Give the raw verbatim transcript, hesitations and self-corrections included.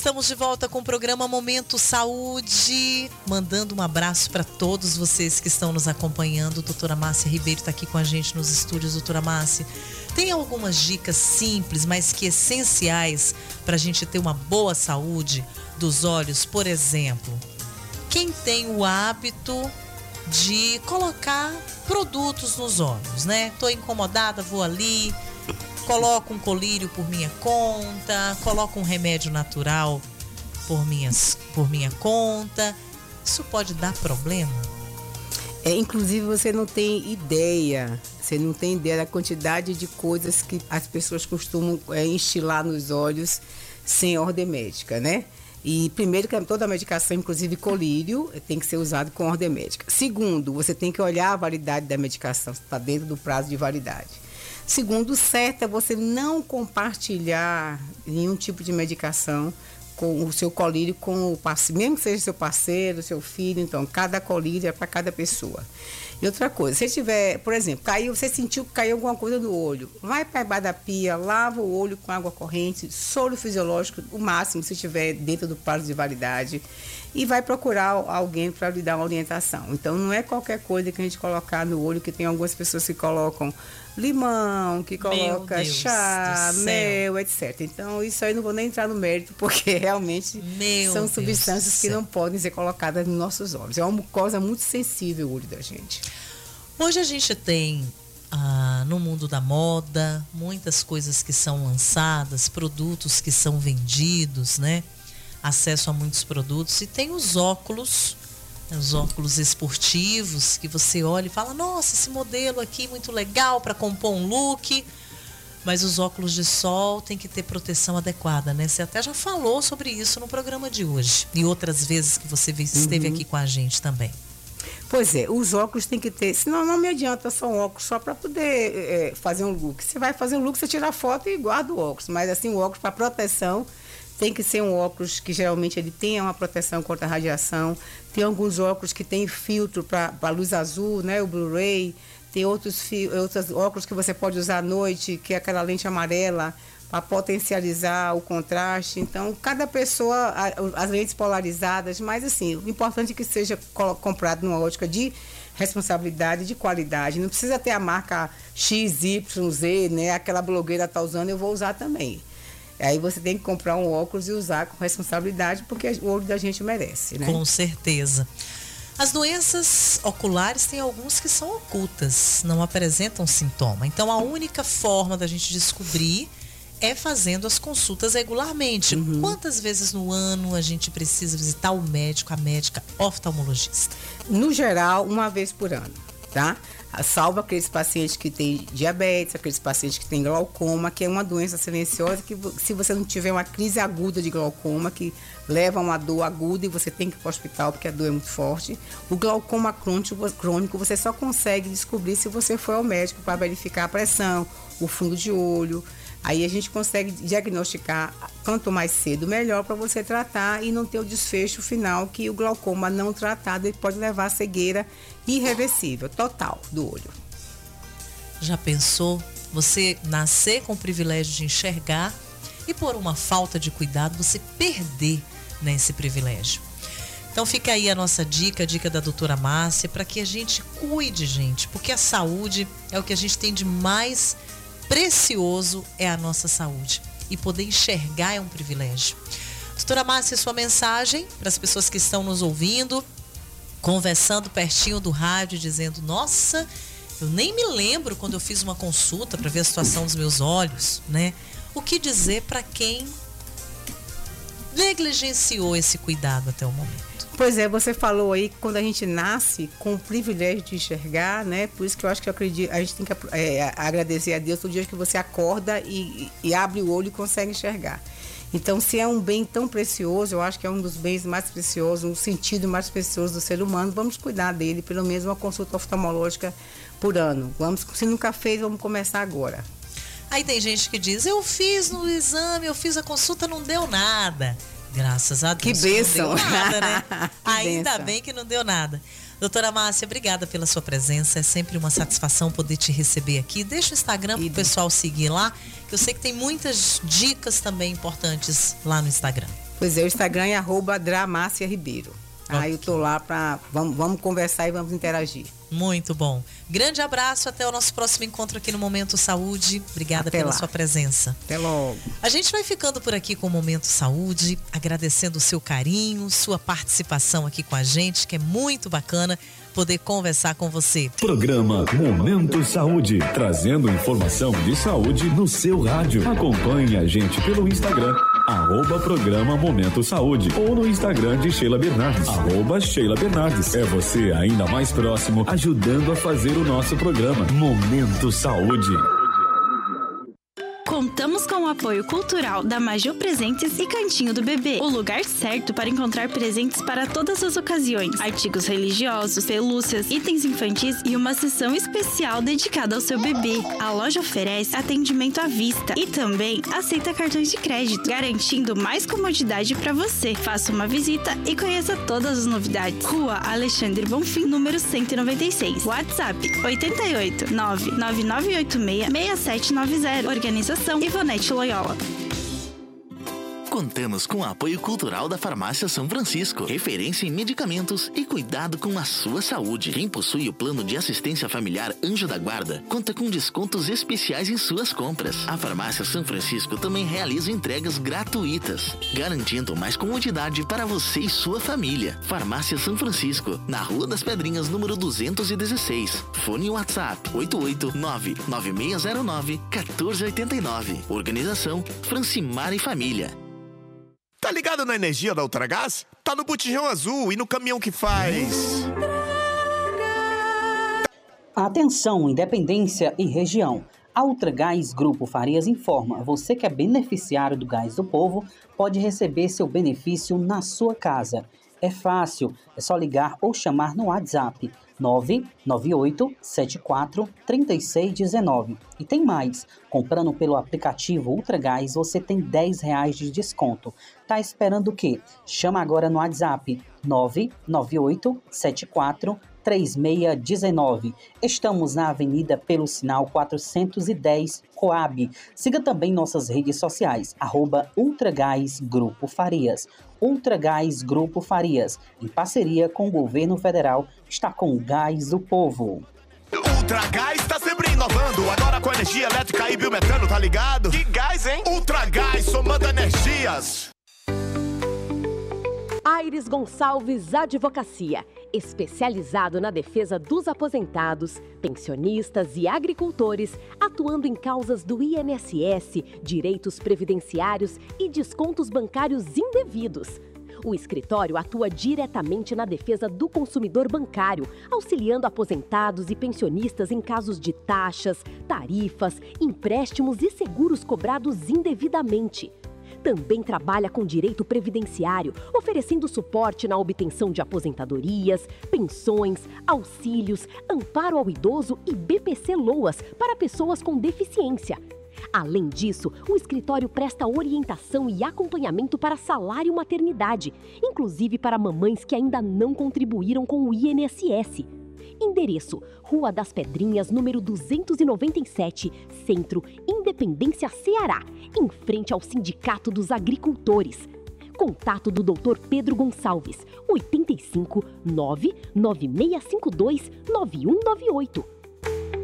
Estamos de volta com o programa Momento Saúde, mandando um abraço para todos vocês que estão nos acompanhando. Doutora Márcia Ribeiro está aqui com a gente nos estúdios. Doutora Márcia, tem algumas dicas simples, mas que essenciais para a gente ter uma boa saúde dos olhos? Por exemplo, quem tem o hábito de colocar produtos nos olhos, né? Tô incomodada, vou ali, coloco um colírio por minha conta, coloco um remédio natural por, minhas, por minha conta. Isso pode dar problema? É, inclusive você não tem ideia, você não tem ideia da quantidade de coisas que as pessoas costumam é, instilar nos olhos sem ordem médica, né? E primeiro que toda a medicação, inclusive colírio, tem que ser usado com ordem médica. Segundo, você tem que olhar a validade da medicação, se está dentro do prazo de validade. Segundo, certo é você não compartilhar nenhum tipo de medicação com o seu colírio com o parceiro, mesmo que seja seu parceiro, seu filho. Então, cada colírio é para cada pessoa. E outra coisa, se tiver, por exemplo, caiu, você sentiu que caiu alguma coisa no olho, vai para debaixo da pia, lava o olho com água corrente, soro fisiológico, o máximo, se estiver dentro do prazo de validade, e vai procurar alguém para lhe dar uma orientação. Então, não é qualquer coisa que a gente colocar no olho, que tem algumas pessoas que colocam limão, que coloca chá, mel, etcétera. Então, isso aí não vou nem entrar no mérito, porque realmente Meu são substâncias que não podem ser colocadas nos nossos olhos. É uma mucosa muito sensível o olho da gente. Hoje a gente tem, ah, no mundo da moda, muitas coisas que são lançadas, produtos que são vendidos, né? Acesso a muitos produtos. E tem os óculos, os óculos esportivos, que você olha e fala, nossa, esse modelo aqui muito legal para compor um look. Mas os óculos de sol tem que ter proteção adequada, né? Você até já falou sobre isso no programa de hoje. E outras vezes que você esteve uhum. aqui com a gente também. Pois é, os óculos tem que ter, senão não me adianta só um óculos só para poder é, fazer um look. Você vai fazer um look, você tira a foto e guarda o óculos. Mas assim, o óculos para proteção tem que ser um óculos que geralmente ele tenha uma proteção contra a radiação. Tem alguns óculos que tem filtro para a luz azul, né? O Blu-ray. Tem outros, outros óculos que você pode usar à noite, que é aquela lente amarela, para potencializar o contraste. Então, cada pessoa, as lentes polarizadas, mas assim, o importante é que seja comprado numa ótica de responsabilidade, de qualidade. Não precisa ter a marca X Y Z, né? Aquela blogueira está usando, eu vou usar também. Aí você tem que comprar um óculos e usar com responsabilidade, porque o olho da gente merece, né? Com certeza. As doenças oculares têm alguns que são ocultas, não apresentam sintoma. Então, a única forma da gente descobrir é fazendo as consultas regularmente. Uhum. Quantas vezes no ano a gente precisa visitar o médico, a médica oftalmologista? No geral, uma vez por ano, tá? Salvo aqueles pacientes que têm diabetes, aqueles pacientes que têm glaucoma, que é uma doença silenciosa, que se você não tiver uma crise aguda de glaucoma, que leva a uma dor aguda e você tem que ir para o hospital porque a dor é muito forte, o glaucoma crônico você só consegue descobrir se você for ao médico para verificar a pressão, o fundo de olho. Aí a gente consegue diagnosticar quanto mais cedo melhor para você tratar e não ter o desfecho final que o glaucoma não tratado ele pode levar a cegueira irreversível, total do olho. Já pensou você nascer com o privilégio de enxergar e por uma falta de cuidado você perder, né, esse privilégio? Então fica aí a nossa dica, a dica da doutora Márcia, para que a gente cuide, gente, porque a saúde é o que a gente tem de mais precioso, é a nossa saúde. E poder enxergar é um privilégio. Doutora Márcia, sua mensagem para as pessoas que estão nos ouvindo, conversando pertinho do rádio, dizendo, nossa, eu nem me lembro quando eu fiz uma consulta para ver a situação dos meus olhos, né? O que dizer para quem negligenciou esse cuidado até o momento? Pois é, você falou aí que quando a gente nasce com o privilégio de enxergar, né? Por isso que eu acho que eu acredito, a gente tem que é, agradecer a Deus todo dia que você acorda e, e abre o olho e consegue enxergar. Então, se é um bem tão precioso, eu acho que é um dos bens mais preciosos, um sentido mais precioso do ser humano, vamos cuidar dele, pelo menos uma consulta oftalmológica por ano. Vamos, se nunca fez, vamos começar agora. Aí tem gente que diz, eu fiz no exame, eu fiz a consulta, não deu nada. Graças a Deus. Que bênção. Não deu nada, né? Ainda bênção. Bem que não deu nada. Doutora Márcia, obrigada pela sua presença. É sempre uma satisfação poder te receber aqui. Deixa o Instagram para o pessoal seguir lá, que eu sei que tem muitas dicas também importantes lá no Instagram. Pois é, o Instagram é arroba Dramácia Ribeiro. Okay. Aí eu tô lá para vamos, vamos conversar e vamos interagir. Muito bom. Grande abraço, até o nosso próximo encontro aqui no Momento Saúde. Obrigada até pela lá. Sua presença. Até logo. A gente vai ficando por aqui com o Momento Saúde, agradecendo o seu carinho, sua participação aqui com a gente, que é muito bacana poder conversar com você. Programa Momento Saúde, trazendo informação de saúde no seu rádio. Acompanhe a gente pelo Instagram, arroba Programa Momento Saúde, ou no Instagram de Sheila Bernardes, arroba Sheila Bernardes. É você ainda mais próximo, ajudando a fazer o nosso programa Momento Saúde. Contamos com o apoio cultural da Major Presentes e Cantinho do Bebê, o lugar certo para encontrar presentes para todas as ocasiões, artigos religiosos, pelúcias, itens infantis e uma seção especial dedicada ao seu bebê. A loja oferece atendimento à vista e também aceita cartões de crédito, garantindo mais comodidade para você. Faça uma visita e conheça todas as novidades. Rua Alexandre Bonfim, número cento e noventa e seis. WhatsApp oito oito nove nove nove oito seis seis sete nove zero. Organização Ivonete Loyola. Contamos com o apoio cultural da Farmácia São Francisco, referência em medicamentos e cuidado com a sua saúde. Quem possui o plano de assistência familiar Anjo da Guarda conta com descontos especiais em suas compras. A Farmácia São Francisco também realiza entregas gratuitas, garantindo mais comodidade para você e sua família. Farmácia São Francisco, na Rua das Pedrinhas, número duzentos e dezesseis. Fone WhatsApp oito oito nove nove seis zero nove um quatro oito nove. Organização Francimar e Família. Tá ligado na energia da Ultragás? Tá no botijão azul e no caminhão que faz. Atenção, Independência e região. A Ultragás Grupo Farias informa, você que é beneficiário do Gás do Povo pode receber seu benefício na sua casa. É fácil, é só ligar ou chamar no WhatsApp nove nove oito sete quatro três seis um nove. E tem mais, comprando pelo aplicativo Ultragás você tem dez reais de desconto. Tá esperando o quê? Chama agora no WhatsApp nove nove oito sete quatro três seis um nove. Estamos na Avenida pelo Sinal quatrocentos e dez, Coab. Siga também nossas redes sociais, arroba Ultragás Grupo Farias. Ultragás Grupo Farias, em parceria com o Governo Federal, está com o Gás do Povo. Ultragás está sempre inovando, agora com energia elétrica e biometano, tá ligado? Que gás, hein? Ultragás, somando energias. Aires Gonçalves Advocacia, especializado na defesa dos aposentados, pensionistas e agricultores, atuando em causas do I N S S, direitos previdenciários e descontos bancários indevidos. O escritório atua diretamente na defesa do consumidor bancário, auxiliando aposentados e pensionistas em casos de taxas, tarifas, empréstimos e seguros cobrados indevidamente. Também trabalha com direito previdenciário, oferecendo suporte na obtenção de aposentadorias, pensões, auxílios, amparo ao idoso e B P C-LOAS para pessoas com deficiência. Além disso, o escritório presta orientação e acompanhamento para salário maternidade, inclusive para mamães que ainda não contribuíram com o I N S S. Endereço: Rua das Pedrinhas, número duzentos e noventa e sete, Centro, Independência, Ceará, em frente ao Sindicato dos Agricultores. Contato do doutor Pedro Gonçalves, oito cinco nove nove seis cinco dois nove um nove oito.